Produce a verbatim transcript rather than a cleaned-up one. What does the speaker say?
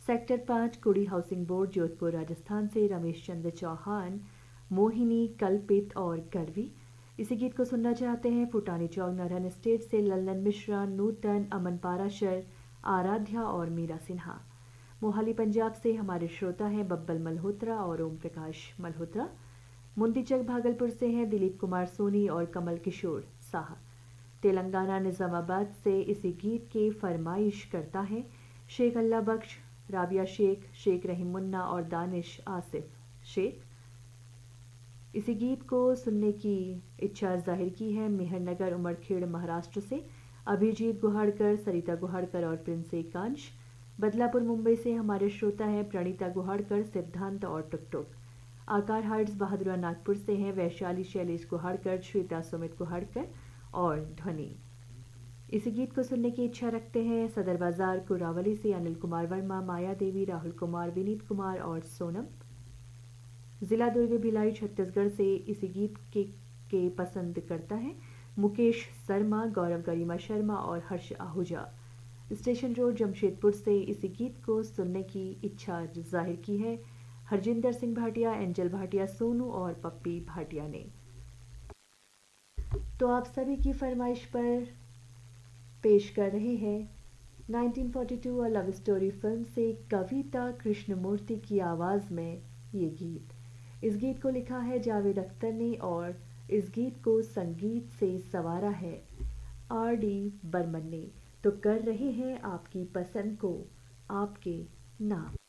Sector पाँच कुड़ी housing board Jodhpur Rajasthan से रमेश चंद्र चौहान, मोहिनी, कल्पित और गढ़वी। इसी गीत को सुनना चाहते हैं फुटानी चौक नरहन स्टेट से लल्लन मिश्रा, नूतन, अमन पाराशर, आराध्या और मीरा सिन्हा। मोहाली पंजाब से हमारे श्रोता हैं बब्बल मल्होत्रा और ओम प्रकाश मल्होत्रा। मुंदीचक भागलपुर से हैं दिलीप कुमार सोनी और कमल किशोर साहा। तेलंगाना निजामाबाद से इसी गीत की फरमाइश करता है शेख अल्लाह बख्श, राबिया शेख, शेख रहीम मुन्ना और दानिश आसिफ शेख। इसी गीत को सुनने की इच्छा जाहिर की है मेहरनगर उमरखेड़ महाराष्ट्र से अभिजीत गुहाड़कर, सरिता गुहाड़कर और प्रिंस एकांश। बदलापुर मुंबई से हमारे श्रोता हैं प्रणीता गुहाड़कर, सिद्धांत और टुक टुक। आकार हार्ट्स बहादुरा नागपुर से हैं वैशाली शैलेश गुहाड़कर, श्वेता सुमित गुहाड़कर और ध्वनि। इसी गीत को सुनने की इच्छा रखते हैं सदर बाजार कुरावली से अनिल कुमार वर्मा, माया देवी, राहुल कुमार, विनीत कुमार और सोनम। जिला दुर्ग भिलाई छत्तीसगढ़ से इसी गीत के, के पसंद करता है मुकेश शर्मा, गौरव गरिमा शर्मा और हर्ष आहूजा। स्टेशन रोड जमशेदपुर से इसी गीत को सुनने की इच्छा जाहिर की है हरजिंदर सिंह भाटिया, एंजल भाटिया, सोनू और पप्पी भाटिया ने। तो आप सभी की फरमाइश पर पेश कर रहे हैं उन्नीस सौ बयालीस अ लव स्टोरी फिल्म से कविता कृष्णमूर्ति की आवाज़ में ये गीत। इस गीत को लिखा है जावेद अख्तर ने और इस गीत को संगीत से संवारा है आर डी बर्मन ने। तो कर रहे हैं आपकी पसंद को आपके नाम।